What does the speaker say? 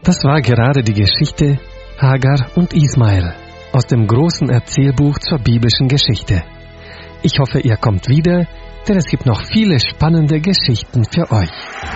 Das war gerade die Geschichte Hagar und Ismael aus dem großen Erzählbuch zur biblischen Geschichte. Ich hoffe, ihr kommt wieder, denn es gibt noch viele spannende Geschichten für euch.